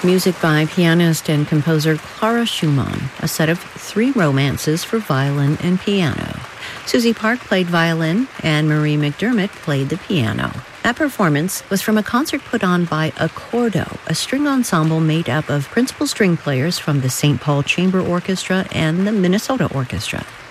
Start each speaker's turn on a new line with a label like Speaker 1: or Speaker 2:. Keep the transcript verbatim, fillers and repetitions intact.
Speaker 1: music by pianist and composer Clara Schumann, a set of three romances for violin and piano. Susie Park played violin, and Marie McDermott played the piano. That performance was from a concert put on by Accordo, a string ensemble made up of principal string players from the Saint Paul Chamber Orchestra and the Minnesota Orchestra.